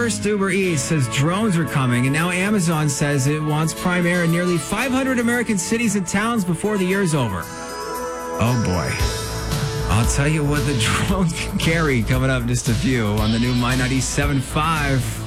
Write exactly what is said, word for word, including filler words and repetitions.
First, Uber Eats says drones are coming, and now Amazon says it wants Prime Air in nearly five hundred American cities and towns before the year's over. Oh, boy. I'll tell you what the drones can carry coming up in just a few on the new My ninety-seven point five.